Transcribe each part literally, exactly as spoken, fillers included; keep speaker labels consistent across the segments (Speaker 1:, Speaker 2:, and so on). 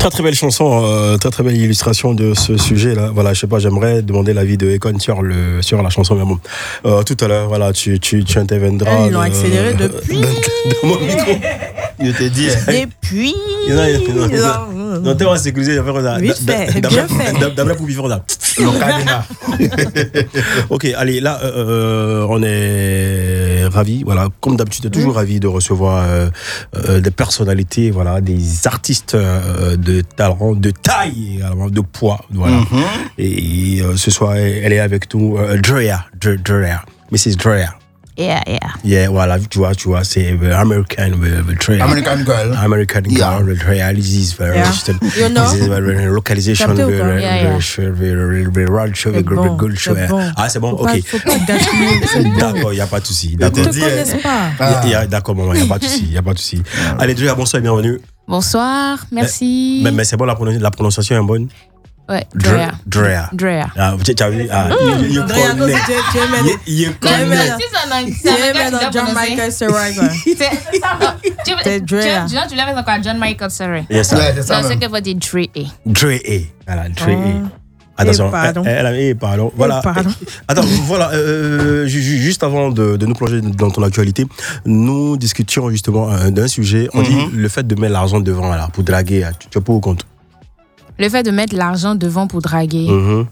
Speaker 1: Très très belle chanson, euh, très très belle illustration de ce sujet-là. Voilà, je sais pas, j'aimerais demander l'avis de Econ sur le sur la chanson, mais bon, euh, tout à l'heure, voilà, tu tu tu interviendras.
Speaker 2: Ils l'ont
Speaker 1: de,
Speaker 2: accéléré depuis.
Speaker 1: De, de, de mon micro.
Speaker 3: Je te dis.
Speaker 2: Depuis.
Speaker 1: Non, non, non, t'es en sécurité,
Speaker 2: vite fait, bien fait.
Speaker 1: D'après pour vivre là. Ok, allez, là, euh, on est ravis, voilà, comme d'habitude, toujours mmh. ravis de recevoir euh, euh, des personnalités, voilà, des artistes euh, de talent, de taille, également, de poids, voilà. Mmh. Et euh, ce soir, elle est avec nous, euh, Drea, Drea, missus Drea.
Speaker 2: Yeah, yeah.
Speaker 1: Yeah, voilà, tu vois, tu vois, c'est American, Drea.
Speaker 3: American girl.
Speaker 1: American
Speaker 3: yeah.
Speaker 1: girl, Drea. This is very
Speaker 2: yeah.
Speaker 1: you know? This is very localization, very, very,
Speaker 2: yeah, yeah.
Speaker 1: very, very right show, very
Speaker 2: bon,
Speaker 1: good show.
Speaker 2: Bon.
Speaker 1: Ah, c'est bon,
Speaker 2: faut
Speaker 1: ok.
Speaker 2: Pas, faut pas bon.
Speaker 1: D'accord, il n'y a pas de souci.
Speaker 2: D'accord. Ils ne te connaissent pas.
Speaker 1: Ah. Y a, y a, d'accord, maman, il n'y a pas de souci, il n'y a pas de souci. Allez, Drea, bonsoir et bienvenue.
Speaker 2: Bonsoir, merci.
Speaker 1: Mais, mais, mais c'est bon, la, prononci- la prononciation est bonne.
Speaker 2: Ouais, Drea.
Speaker 1: Drea.
Speaker 2: Drea.
Speaker 1: Ah, tu as vu? Ah,
Speaker 2: il connaît.
Speaker 1: Il
Speaker 2: connaît. Tu es dans John Michael Seroy. C'est Drea.
Speaker 4: Tu l'avais encore John Michael Seroy.
Speaker 1: Yes,
Speaker 4: ça. Non, c'est que vous dites Drea.
Speaker 1: Drea. Voilà, Drea. Attention,
Speaker 2: eh, pardon.
Speaker 1: Elle, elle, elle, pardon. Voilà.
Speaker 2: Eh, pardon.
Speaker 1: Attends, voilà. Euh, juste avant de, de nous plonger dans ton actualité, nous discutions justement euh, d'un sujet. On mm-hmm. dit le fait de mettre l'argent devant là, pour draguer. Tu, tu es pas au compte?
Speaker 4: Le fait de mettre l'argent devant pour draguer.
Speaker 1: Mm-hmm.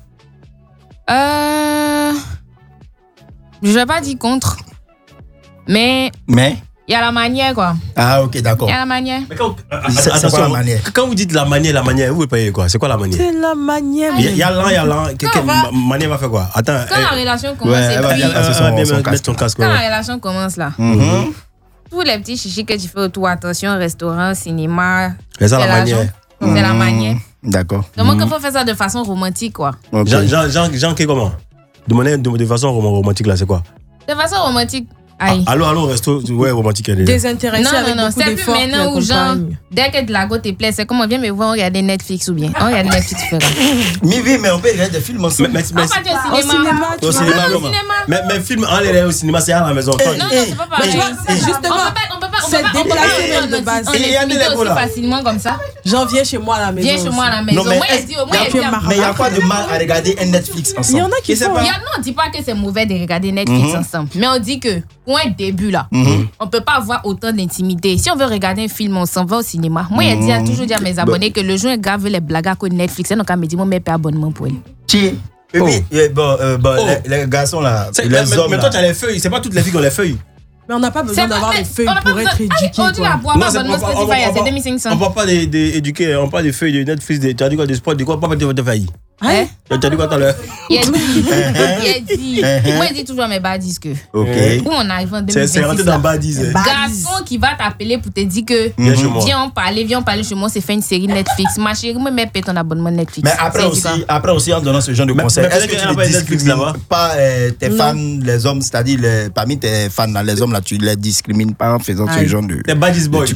Speaker 4: Euh. Je vais pas dire contre. Mais.
Speaker 3: Mais.
Speaker 4: Il y a la manière, quoi.
Speaker 3: Ah, ok, d'accord.
Speaker 4: Il y a la manière.
Speaker 1: Mais quand, c'est, attention, c'est quoi la manière? Quand vous dites la manière, la manière, vous payez quoi? C'est quoi la manière?
Speaker 2: C'est la manière.
Speaker 1: Il y a l'un, il y a l'un. Quelle va... manière va faire quoi? Attends.
Speaker 4: Quand elle... la relation commence,
Speaker 1: ouais,
Speaker 4: et puis...
Speaker 1: Elle va son, son mettre ton casque.
Speaker 4: Quand ouais. la relation commence, là.
Speaker 1: Mm-hmm.
Speaker 4: Tous les petits chichis que tu fais autour, attention, restaurant, cinéma.
Speaker 1: C'est ça la manière.
Speaker 4: C'est mmh. la manière.
Speaker 3: D'accord.
Speaker 4: Donc, il mmh. faut faire ça de façon romantique, quoi.
Speaker 1: Okay. Jean, Jean, Jean, Jean, comment? De, manière, de, de façon romantique, là, c'est quoi?
Speaker 4: De façon romantique.
Speaker 1: Aïe. Ah, allô, allô, resto, ouais, romantique.
Speaker 2: Désintéressé
Speaker 4: non,
Speaker 2: avec
Speaker 4: non, non,
Speaker 2: beaucoup
Speaker 4: c'est
Speaker 2: d'efforts.
Speaker 4: plus maintenant où, genre, dès que de la go te plaît, c'est comme on vient me voir, on regarde Netflix ou bien. On regarde Netflix, tu feras.
Speaker 3: Mais oui, mais on peut regarder des films ensemble.
Speaker 1: Mais, mais,
Speaker 4: mais, au cinéma.
Speaker 1: Au cinéma, comment? Mais, mais film, on est au cinéma, c'est à la maison.
Speaker 4: Non, non, c'est pas pareil.
Speaker 2: Justement,
Speaker 4: on peut pas, on
Speaker 2: c'est
Speaker 4: peut pas,
Speaker 2: déplacé même de base.
Speaker 4: On est limité aussi facilement comme ça.
Speaker 2: J'en viens chez moi à la maison.
Speaker 4: Viens chez moi à la maison. Moi, je dis, moi, je dis.
Speaker 3: Mais il y a quoi de mal à regarder un Netflix ensemble?
Speaker 2: Il y en a qui font.
Speaker 4: Non, on dit pas que c'est mauvais de regarder Netflix ensemble. Mais on dit que, pour un début là, on peut pas avoir autant d'intimité. Si on veut regarder un film, on s'en va au cinéma. Moi, il a toujours dit à mes abonnés que le jour grave les blagues à Netflix, donc on me dit, moi, je paie abonnement pour elle.
Speaker 3: Qui? Oui, bon, les garçons là, les hommes.
Speaker 1: Mais toi, tu as les feuilles. C'est pas toutes les filles qui ont les feuilles.
Speaker 2: Mais on n'a pas besoin d'avoir les feuilles pour être éduqué.
Speaker 4: On dit la boire, c'est deux mille cinq cents.
Speaker 1: On parle pas d'éduquer, on parle des feuilles de Netflix, tu as dit quoi, de sport, de quoi, pas de votre failli.
Speaker 4: Hein?
Speaker 1: Tu as dit quoi tout à l'heure?
Speaker 4: Il a dit, il a dit, moi je dis toujours à mes badis que,
Speaker 1: ok,
Speaker 4: où on arrive en deux mille vingt-six.
Speaker 1: C'est rentré dans badis.
Speaker 4: Garçon qui va t'appeler pour te dire que, viens en parler, viens en parler chez moi, c'est fait une série Netflix. Ma chérie, moi, je paie ton abonnement Netflix.
Speaker 3: Mais après aussi, après aussi, en donnant ce genre de conseils, est-ce que tu ne discrimines pas tes fans, les hommes, c'est-à-dire parmi tes fans, les hommes là, tu les discrimines pas en faisant ce genre de.
Speaker 1: T'es badis boy.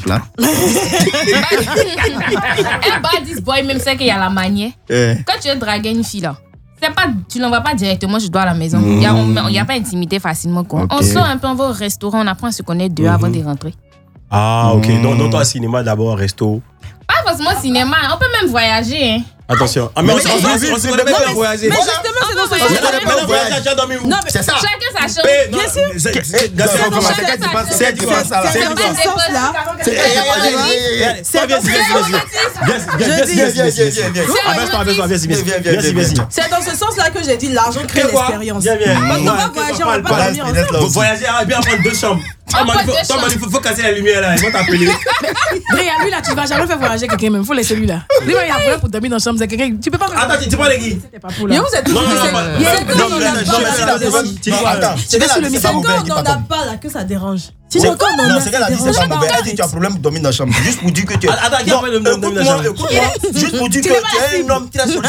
Speaker 4: Un badis boy, même c'est qu'il y a la manière. Quand tu veux draguer une fille là, c'est pas, tu l'envoies pas directement, je dois à la maison. Il mmh. n'y a, a pas intimité facilement. Quoi. Okay. On sort un peu, on va au restaurant, on apprend à se connaître deux mmh. avant de rentrer.
Speaker 1: Ah, ok. Mmh. Donc, donc, toi, cinéma d'abord, resto.
Speaker 4: Pas forcément cinéma, on peut même voyager. Hein.
Speaker 1: Attention. Ah, mais on se connaît pas voyager.
Speaker 2: Mais justement, c'est dans ce sens.
Speaker 1: Non, mais
Speaker 3: c'est ça.
Speaker 4: Chacun sa chambre.
Speaker 2: Bien sûr.
Speaker 3: C'est dans ce
Speaker 2: sens-là. C'est dans ce sens-là que j'ai dit l'argent crée l'expérience. On va voyager, on va pas dormir ensemble.
Speaker 1: Voyager, bien prendre deux chambres. Toi, il faut casser la lumière là. Ils vont t'appeler.
Speaker 2: Regarde, lui là, tu vas jamais faire voyager quelqu'un même. Il faut laisser lui là. Lui, il y a un problème pour dormir dans la chambre. Tu peux pas.
Speaker 1: Attends, tu parles de qui?
Speaker 2: C'était pas pour là. Mais vous êtes toujours.
Speaker 3: Non, non, non, attends. C'est
Speaker 2: quand on n'en a pas là que ça dérange.
Speaker 3: Sinon, quand on non, c'est qu'elle a dit c'est pas mauvais. Elle dit tu as un problème pour dormir dans la chambre. Juste pour dire que tu es.
Speaker 1: Attends, qui a pas de dormir dans la chambre?
Speaker 3: Juste pour dire que tu es un homme qui a son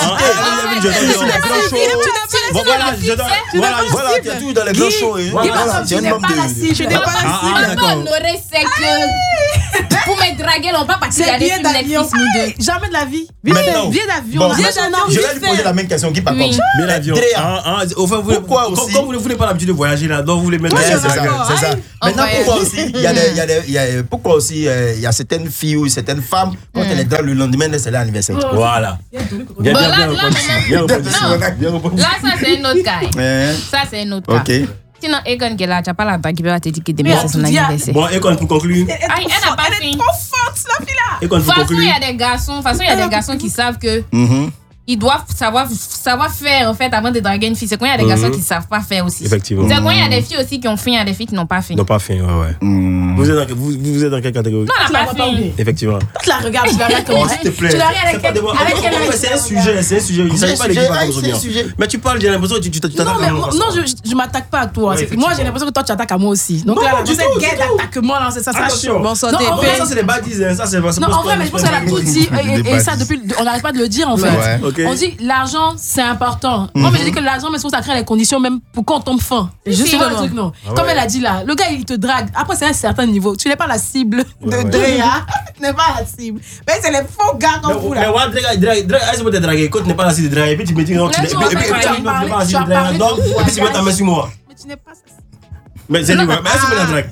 Speaker 3: Voilà, voilà, tu es toujours dans les grands shows. Voilà, tu es un homme de.
Speaker 2: Je n'ai pas la cible.
Speaker 4: On va honorer, c'est que. Pour me draguer, on va pas partir
Speaker 2: C'est
Speaker 4: regarder
Speaker 2: billet
Speaker 4: film Netflix, nous deux.
Speaker 2: Jamais de la vie.
Speaker 3: Maintenant,
Speaker 2: Billet d'avion.
Speaker 3: bon,
Speaker 2: Billet d'avion.
Speaker 3: je vais lui poser la même question qui par
Speaker 4: Oui.
Speaker 3: contre.
Speaker 1: Mais l'avion.
Speaker 3: Drea,
Speaker 1: Hein, hein, enfin, vous,
Speaker 3: Pourquoi
Speaker 1: comme,
Speaker 3: aussi
Speaker 1: comme vous ne voulez pas l'habitude de voyager là, donc vous voulez mettre
Speaker 2: Ouais,
Speaker 3: Ouais,
Speaker 1: la-
Speaker 3: c'est ça,
Speaker 2: d'accord.
Speaker 3: c'est ça.
Speaker 2: Aïe.
Speaker 3: Maintenant,
Speaker 4: On
Speaker 3: pourquoi
Speaker 4: voyage.
Speaker 3: aussi il y a des, il y a des, il y a, pourquoi aussi euh, il y a certaines filles ou certaines femmes quand elles draguent le lendemain de leur anniversaire.
Speaker 1: Voilà. Bien,
Speaker 4: Bon,
Speaker 1: bien,
Speaker 4: là,
Speaker 1: bien
Speaker 4: là,
Speaker 1: répondu.
Speaker 4: maintenant-
Speaker 1: Bien répondu.
Speaker 4: Non.
Speaker 1: Bien répondu.
Speaker 4: Là, ça, c'est un autre cas.
Speaker 3: Hein?
Speaker 4: Ça, c'est un autre cas.
Speaker 3: Ok.
Speaker 4: Sinon, Egon qui est là, tu n'as pas la dame qui va te dire que demain,
Speaker 2: Mais
Speaker 4: c'est son
Speaker 2: on te dit,
Speaker 4: anniversaire.
Speaker 1: Bon, et quand pour conclure,
Speaker 2: Elle est
Speaker 4: Aïe,
Speaker 2: trop
Speaker 4: elle n'a
Speaker 2: forte,
Speaker 4: pas
Speaker 2: elle est
Speaker 4: fini.
Speaker 2: trop forte, la fille là.
Speaker 1: et quand
Speaker 4: De
Speaker 1: pour
Speaker 4: toute façon, il
Speaker 1: conclure.
Speaker 4: y a des garçons, de toute façon, il y a des garçons qui savent que
Speaker 3: Mhm.
Speaker 4: ils doivent savoir, savoir faire en fait avant de draguer une fille. C'est quand il y a des
Speaker 1: Mhm.
Speaker 4: garçons qui ne savent pas faire aussi.
Speaker 1: Effectivement.
Speaker 4: C'est quand il y a des filles aussi qui ont fait, il y a des filles qui n'ont pas fait.
Speaker 1: Ils n'ont pas fait, ouais, ouais.
Speaker 3: Mm.
Speaker 1: Vous, êtes dans, vous, vous êtes dans quelle catégorie?
Speaker 4: Non,
Speaker 2: Tu
Speaker 4: on
Speaker 2: la
Speaker 4: n'a
Speaker 2: vois
Speaker 4: pas
Speaker 2: pas
Speaker 4: fait.
Speaker 2: oublier.
Speaker 1: Effectivement.
Speaker 2: Quand tu la regardes, tu la regardes comment
Speaker 3: Oh, s'il te plaît.
Speaker 2: Tu la regardes
Speaker 1: C'est
Speaker 2: avec
Speaker 1: pas
Speaker 2: quel
Speaker 1: des mots.
Speaker 2: avec
Speaker 1: En
Speaker 2: quel
Speaker 1: fait, c'est un sujet, c'est un sujet. Il ne s'agit pas
Speaker 3: sujet,
Speaker 1: d'équipe à
Speaker 3: ah,
Speaker 1: comme
Speaker 3: c'est un sujet.
Speaker 1: Mais tu parles, j'ai l'impression que tu tu t'attaques
Speaker 2: Non,
Speaker 1: à
Speaker 2: mais
Speaker 1: moi.
Speaker 2: moi- non, je, je m'attaque pas à toi.
Speaker 1: Ouais,
Speaker 2: C'est-
Speaker 1: effectivement.
Speaker 2: moi, j'ai l'impression que toi, tu attaques à moi aussi. Donc
Speaker 1: Non,
Speaker 2: là,
Speaker 1: non,
Speaker 2: dans
Speaker 1: du
Speaker 2: cette
Speaker 1: tout, du
Speaker 2: guerre
Speaker 1: tout.
Speaker 2: d'attaquement, là, c'est ça, ça
Speaker 1: Attention.
Speaker 2: chaud.
Speaker 4: Bon, santé,
Speaker 2: Non, en
Speaker 1: Après,
Speaker 2: vrai,
Speaker 1: ça, c'est des bêtises. hein. Ça, c'est pas. c'est
Speaker 2: Non,
Speaker 1: pas-
Speaker 2: en vrai, mais je pense qu'elle a tout dit. Et, et- et ça,
Speaker 3: Des
Speaker 2: depuis, on n'arrête pas de le dire, en fait.
Speaker 3: Ouais.
Speaker 1: Ok.
Speaker 2: On dit l'argent, c'est important. Moi, mais je dis que l'argent, mais c'est pour ça créer les conditions même pour qu'on tombe fin. Justement, le truc, non.
Speaker 1: Ah
Speaker 2: Comme
Speaker 1: ouais.
Speaker 2: elle a dit là, le gars, il te drague. Après, c'est un certain niveau. Tu n'es pas la cible de
Speaker 1: Ouais, ouais.
Speaker 2: Drea. Tu n'es pas la cible. Mais c'est les faux gars comme vous,
Speaker 1: Mais
Speaker 2: là.
Speaker 1: ouais, drague, drague, drague, est-ce que tu peux te draguer? Quand tu n'es pas assis de draguer, et puis tu me dis non, tu
Speaker 4: Là,
Speaker 1: n'es
Speaker 4: tu
Speaker 1: et puis-
Speaker 4: vas
Speaker 1: et puis-
Speaker 4: pas
Speaker 1: et puis tu
Speaker 2: parler.
Speaker 1: n'es pas assis
Speaker 2: Tu
Speaker 1: de
Speaker 2: vas
Speaker 1: draguer.
Speaker 2: parler
Speaker 1: Donc,
Speaker 2: de
Speaker 1: et puis tu mets ta main sur moi.
Speaker 2: Mais tu n'es pas ça.
Speaker 1: Mais c'est lui, mais est-ce que tu peux la drague?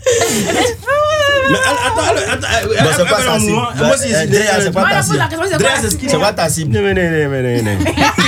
Speaker 1: Mais attends, attends,
Speaker 3: Bon, c'est quoi ta cible?
Speaker 1: moi aussi,
Speaker 3: Euh, Drea, c'est quoi
Speaker 2: Moi,
Speaker 3: ta
Speaker 2: la pose
Speaker 3: cible?
Speaker 2: la question, c'est
Speaker 1: Drea,
Speaker 2: quoi la
Speaker 1: c'est ce
Speaker 2: cible?
Speaker 1: qui-
Speaker 3: C'est quoi ta cible?
Speaker 1: Non, mais non, non, mais non, non.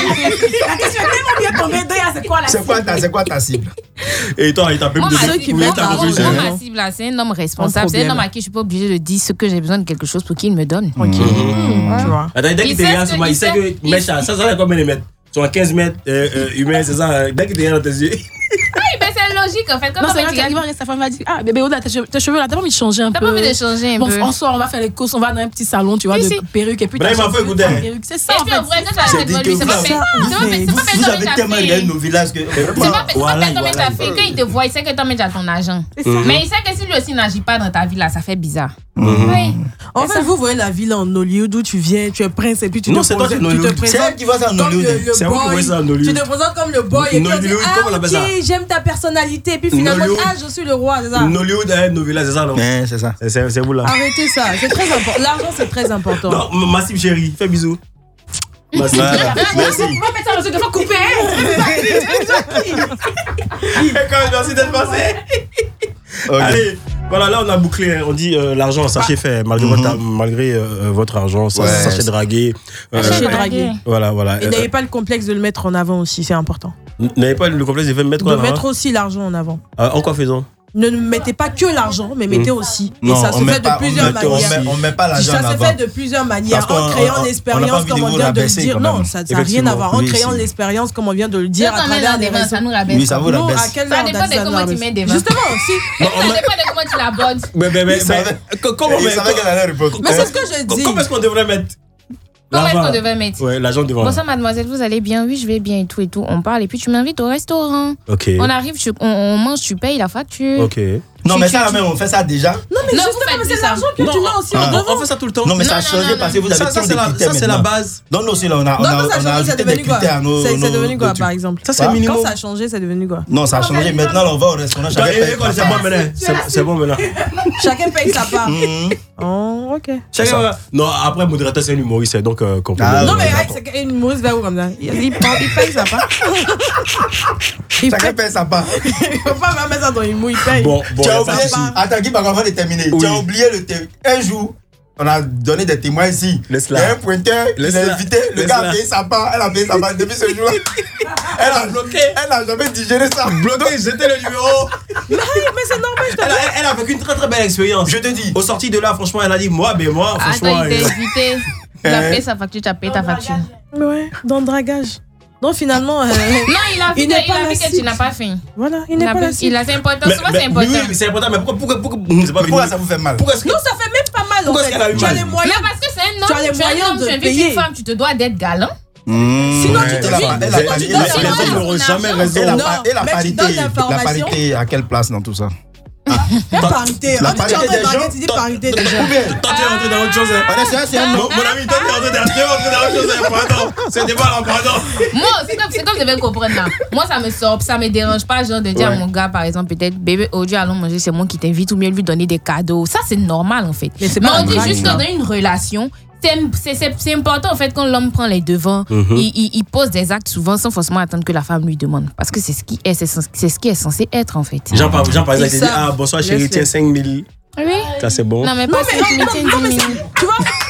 Speaker 2: La question est tellement bien tombée. Drea, c'est quoi la
Speaker 3: C'est
Speaker 2: cible?
Speaker 3: quoi ta, c'est quoi ta cible?
Speaker 1: Et toi, il t'a
Speaker 4: Moi,
Speaker 1: permis
Speaker 4: ma
Speaker 1: de
Speaker 4: cible,
Speaker 2: qui
Speaker 4: moi,
Speaker 2: mettent
Speaker 1: ta
Speaker 2: la
Speaker 4: moi,
Speaker 1: conclusion.
Speaker 2: rose,
Speaker 4: ma cible, là, c'est un homme responsable.
Speaker 2: trop
Speaker 4: C'est un
Speaker 2: bien.
Speaker 4: homme à qui je suis pas obligée de dire ce que j'ai besoin de quelque chose pour qu'il me donne.
Speaker 2: Tranquille. Tu vois.
Speaker 1: Attends, dès
Speaker 4: Il
Speaker 1: qu'il te
Speaker 4: sait
Speaker 1: regarde
Speaker 4: ce
Speaker 1: sur moi,
Speaker 4: que-
Speaker 1: il sait
Speaker 4: il
Speaker 1: que
Speaker 4: sait-
Speaker 1: mais ça, ça, ça, c'est combien de mètres? Sur un quinze mètres euh, euh, humain, c'est ça? euh, Dès qu'il te regarde dans tes yeux.
Speaker 4: Oui, mais c'est logique en fait. Quand
Speaker 2: Non,
Speaker 4: on
Speaker 2: c'est
Speaker 4: me
Speaker 2: vrai
Speaker 4: regarde,
Speaker 2: qu'il va rester sa femme va dire ah bébé Oda tes cheveux tes cheveux là t'as pas envie de changer un
Speaker 4: t'as
Speaker 2: peu.
Speaker 4: pas envie de changer un
Speaker 2: Bon,
Speaker 4: peu.
Speaker 2: on sort, on va faire les courses, on va dans un petit salon, tu vois,
Speaker 4: Oui,
Speaker 2: de
Speaker 4: si.
Speaker 2: perruque et puis
Speaker 1: Bref,
Speaker 2: t'as
Speaker 1: il m'a fait
Speaker 2: cheveux,
Speaker 1: écouter.
Speaker 2: ta perruque. C'est ça
Speaker 4: Et
Speaker 2: en
Speaker 4: puis en vrai,
Speaker 2: fait.
Speaker 4: quand tu as
Speaker 3: J'ai
Speaker 4: cette
Speaker 3: dit
Speaker 4: lui,
Speaker 3: que
Speaker 4: c'est
Speaker 3: vous
Speaker 4: pas fait.
Speaker 3: avez-
Speaker 4: C'est pas fait, c'est pas fait
Speaker 3: Vous
Speaker 4: comme
Speaker 3: avez
Speaker 4: t'as
Speaker 3: tellement
Speaker 4: fait.
Speaker 3: regardé nos villages que.
Speaker 4: C'est pas fait, c'est pas
Speaker 1: Voilà,
Speaker 4: fait comme
Speaker 1: voilà.
Speaker 4: t'as fait. Quand il te voit, il sait que toi, mais tu as ton argent. Mais il sait que si lui aussi n'agit pas dans ta vie là, ça fait bizarre. Oui.
Speaker 2: En fait, vous voyez la ville en Hollywood où tu viens, tu es prince et puis tu
Speaker 1: Non,
Speaker 2: te
Speaker 1: c'est toi qui es
Speaker 2: présentes-
Speaker 1: en
Speaker 2: tu te
Speaker 1: Hollywood.
Speaker 3: C'est elle
Speaker 2: présentes
Speaker 3: qui voit ça en
Speaker 2: comme
Speaker 3: Hollywood.
Speaker 2: le- le
Speaker 1: C'est vous qui
Speaker 2: boy.
Speaker 1: voyez ça en Hollywood.
Speaker 2: Tu te présentes comme le boy et puis on dit
Speaker 1: Nollywood,
Speaker 2: ah
Speaker 1: comment on appelle ça?
Speaker 2: ok, j'aime ta personnalité et puis finalement
Speaker 1: Nollywood.
Speaker 2: ah je suis le roi, c'est ça.
Speaker 1: Nollywood, hein, nos villages, c'est ça, non?
Speaker 3: Ouais, c'est ça.
Speaker 1: C'est- C'est c'est vous là.
Speaker 2: Arrêtez ça, c'est très important. L'argent c'est très important.
Speaker 1: Non, m- Massif chérie, fais bisous. Massif.
Speaker 3: Voilà. Merci.
Speaker 2: On va mettre ça dans ce qu'il faut couper.
Speaker 1: Et quand merci d'être passé.
Speaker 3: Ok.
Speaker 1: Allez, voilà, là on a bouclé. hein. On dit euh, l'argent, sachez faire. Malgré, votre, malgré euh, votre argent, sa-
Speaker 3: Ouais.
Speaker 1: sachez draguer. Euh,
Speaker 2: Sachez
Speaker 1: euh,
Speaker 2: draguer.
Speaker 1: Voilà, voilà.
Speaker 2: Et
Speaker 1: Euh,
Speaker 2: n'ayez pas le complexe de le mettre en avant aussi, c'est important.
Speaker 1: N'avez pas le complexe de mettre
Speaker 2: De
Speaker 1: quoi là,
Speaker 2: mettre aussi l'argent en avant.
Speaker 1: hein? En quoi faisant?
Speaker 2: Ne mettez pas que l'argent, mais mettez aussi. Et
Speaker 3: Non,
Speaker 2: ça se
Speaker 3: on met
Speaker 2: fait
Speaker 3: pas-
Speaker 2: de
Speaker 3: on
Speaker 2: plusieurs
Speaker 3: met- on
Speaker 2: manières.
Speaker 3: met- On met pas l'argent
Speaker 2: Ça
Speaker 3: en
Speaker 2: se
Speaker 3: avant.
Speaker 2: fait de plusieurs manières.
Speaker 3: Parce
Speaker 2: En
Speaker 3: qu'on-
Speaker 2: créant
Speaker 3: on- on-
Speaker 2: l'expérience,
Speaker 3: on n'a pas
Speaker 2: comme
Speaker 3: envie
Speaker 2: on
Speaker 3: de vous
Speaker 2: vient de le
Speaker 3: rabaisser,
Speaker 2: dire.
Speaker 3: quand
Speaker 2: Non,
Speaker 3: même.
Speaker 2: ça n'a rien à
Speaker 1: Effectivement,
Speaker 2: voir. En
Speaker 3: oui,
Speaker 2: créant
Speaker 3: si.
Speaker 2: l'expérience, comme on vient de le dire, à
Speaker 4: Quand on met
Speaker 2: travers
Speaker 4: dans
Speaker 2: des
Speaker 4: des vins,
Speaker 2: réseaux.
Speaker 4: ça nous rabaisse.
Speaker 3: Oui, ça vous
Speaker 2: Non, à
Speaker 3: rabaisse.
Speaker 2: quelle
Speaker 4: Ça
Speaker 2: heure
Speaker 4: dépend
Speaker 2: on a
Speaker 4: de
Speaker 2: dit ça nous
Speaker 4: comment tu
Speaker 2: rabaisse.
Speaker 4: mets des vins.
Speaker 2: Justement aussi.
Speaker 4: Ça dépend de comment tu l'abordes.
Speaker 1: Mais, mais, mais,
Speaker 3: Il savait-
Speaker 1: mais, co- comment,
Speaker 3: Il
Speaker 1: mais,
Speaker 3: savait qu'elle allait répondre.
Speaker 2: Mais c'est ce que je
Speaker 1: co-
Speaker 2: dis.
Speaker 1: comment est-ce qu'on devrait mettre
Speaker 4: Comment est-ce
Speaker 1: l'argent?
Speaker 4: qu'on devait mettre?
Speaker 1: Ouais, l'argent devant.
Speaker 4: Bonsoir mademoiselle, vous allez bien? Oui, je vais bien et tout et tout. On parle et puis tu m'invites au restaurant.
Speaker 1: Ok.
Speaker 4: On arrive, tu- on, on mange, tu payes la facture.
Speaker 1: Ok.
Speaker 3: Non, mais
Speaker 4: Tu-
Speaker 3: ça,
Speaker 4: tu-
Speaker 3: même, on fait ça déjà.
Speaker 2: Non, mais
Speaker 4: Non, vous
Speaker 2: justement,
Speaker 4: faites
Speaker 2: mais
Speaker 4: plus
Speaker 2: c'est
Speaker 4: ça.
Speaker 2: l'argent que
Speaker 1: Non,
Speaker 2: tu mets aussi en
Speaker 1: on,
Speaker 2: devant.
Speaker 1: on fait ça tout le temps.
Speaker 3: Non, mais ça a
Speaker 4: non,
Speaker 3: changé
Speaker 4: non,
Speaker 3: parce que vous avez
Speaker 1: ça, ça,
Speaker 3: trop
Speaker 1: c'est
Speaker 3: de
Speaker 1: la,
Speaker 3: critères
Speaker 1: ça, c'est la
Speaker 3: maintenant.
Speaker 1: base.
Speaker 3: Donc, nous aussi, là, on a, on
Speaker 2: Non,
Speaker 3: a,
Speaker 2: quand ça a
Speaker 3: on a
Speaker 2: changé, c'est
Speaker 3: ajouté des
Speaker 2: devenu quoi?
Speaker 3: critères à nos.
Speaker 2: C'est c'est
Speaker 3: nos-
Speaker 2: devenu quoi,
Speaker 3: nos
Speaker 2: par
Speaker 3: trucs.
Speaker 2: exemple?
Speaker 1: Ça, c'est
Speaker 3: Quoi?
Speaker 1: minimum.
Speaker 2: Quand ça a changé, c'est devenu quoi?
Speaker 3: Non, ça a changé. Maintenant, là, on va au restaurant.
Speaker 1: Quand-
Speaker 3: Chacun
Speaker 1: eh,
Speaker 3: paye.
Speaker 1: quand C'est bon maintenant. C'est- C'est bon maintenant.
Speaker 2: Chacun paye sa part.
Speaker 3: Mhm.
Speaker 2: Oh, ok.
Speaker 1: Chacun va- Non, après, modérateur, c'est un humoriste, donc euh, qu'on peut-
Speaker 3: Ah,
Speaker 2: Non,
Speaker 3: ouais,
Speaker 2: mais
Speaker 3: d'accord.
Speaker 2: c'est une humoriste vers où comme ça? Il, il, prend- il paye sa part. Il
Speaker 3: Chacun
Speaker 2: paye.
Speaker 3: paye sa part.
Speaker 2: Il faut pas mettre ça dans une mouille, il paye.
Speaker 1: Bon, bon,
Speaker 3: Tu
Speaker 1: y a
Speaker 3: as
Speaker 1: pas de
Speaker 3: oublié.
Speaker 1: souci.
Speaker 3: Attends, Guy, avant de terminer.
Speaker 1: Oui.
Speaker 3: Tu as oublié le thé. Un jour, on a donné des témoins ici. Il y
Speaker 1: Laisse-la.
Speaker 3: a un pointeur, il
Speaker 1: Laisse-la.
Speaker 3: est invité. Le gars a
Speaker 1: Laisse-la.
Speaker 3: payé sa part. Elle a payé sa part depuis ce jour. Elle a bloqué. Elle n'a jamais digéré ça.
Speaker 1: Bloqué, j'étais le numéro.
Speaker 2: Mais, mais c'est normal, je te
Speaker 1: Elle a, elle a vécu une très très belle expérience.
Speaker 3: Je te dis.
Speaker 1: Au sorti de là, franchement, elle a dit moi, mais moi, franchement.
Speaker 4: Attends, il
Speaker 1: euh,
Speaker 4: t'a invité. Tu as payé sa facture, tu as payé ta facture.
Speaker 2: Ouais, dans le dragage. Donc finalement, euh,
Speaker 4: Non, il a vu,
Speaker 2: Il
Speaker 4: que,
Speaker 2: n'est
Speaker 4: il
Speaker 2: pas
Speaker 4: a
Speaker 2: la
Speaker 4: vu que tu
Speaker 2: cible.
Speaker 4: n'as pas fait.
Speaker 2: voilà, il
Speaker 4: Il
Speaker 2: n'est
Speaker 4: a
Speaker 2: pas la
Speaker 4: vu-
Speaker 2: cible.
Speaker 4: il a fait important.
Speaker 1: mais-
Speaker 4: Souvent,
Speaker 1: mais-
Speaker 4: c'est important.
Speaker 1: Oui, oui, c'est important, mais pourquoi, pourquoi, pourquoi, c'est pas
Speaker 3: Pourquoi
Speaker 1: fini.
Speaker 3: ça vous fait mal?
Speaker 1: Pourquoi est-ce que.
Speaker 2: Non, ça fait même pas mal en
Speaker 1: Pourquoi
Speaker 2: fait.
Speaker 1: est-ce qu'elle a eu
Speaker 2: Tu as
Speaker 1: mal?
Speaker 2: les
Speaker 4: Mais
Speaker 2: moyens.
Speaker 4: parce que c'est un homme,
Speaker 2: Tu as les
Speaker 4: tu es un
Speaker 2: moyens
Speaker 4: homme,
Speaker 2: de
Speaker 4: tu invites
Speaker 2: payer.
Speaker 4: une femme, tu te dois d'être galant.
Speaker 2: Sinon, tu te
Speaker 3: Elle a
Speaker 2: dis-
Speaker 3: pas- elle a
Speaker 2: sinon,
Speaker 3: pas-
Speaker 2: tu
Speaker 3: elle
Speaker 2: donnes
Speaker 3: a
Speaker 1: Les
Speaker 3: pas-
Speaker 1: hommes
Speaker 4: raison.
Speaker 1: n'auront jamais
Speaker 4: Non,
Speaker 1: raison.
Speaker 3: Et la,
Speaker 2: Non,
Speaker 3: pa- et la
Speaker 2: mais tu
Speaker 3: parité,
Speaker 2: donnes
Speaker 3: la
Speaker 2: l'information.
Speaker 3: parité, à quelle place dans tout ça?
Speaker 2: Parité. La parité des gens. Tu dis parité des gens.
Speaker 1: Toi, tu es rentré dans autre chose.
Speaker 3: C'est un nom.
Speaker 1: Mon ami, toi, tu es rentré dans autre chose. Pardon. C'est débat là, pardon.
Speaker 4: Moi, c'est comme, c'est comme je vais comprendre là. Moi, ça me sort, ça me dérange pas, genre de dire à mon gars, par exemple, peut-être, bébé, aujourd'hui, allons manger, c'est moi qui t'invite, ou bien lui donner des cadeaux. Ça, c'est normal, en fait. Mais, Mais on dit juste que dans une relation, c'est, c'est, c'est important, en fait, quand l'homme prend les devants, mm-hmm. il, il, il pose des actes souvent sans forcément attendre que la femme lui demande. Parce que c'est ce qui est, c'est, c'est ce qui est censé être, en fait.
Speaker 1: Jean, par exemple, il dit, ah, bonsoir, chérie, tiens, cinq mille.
Speaker 4: Oui.
Speaker 1: Ça, c'est bon.
Speaker 4: Non, mais pas cinq mille, tiens, dix mille.
Speaker 2: Tu vois?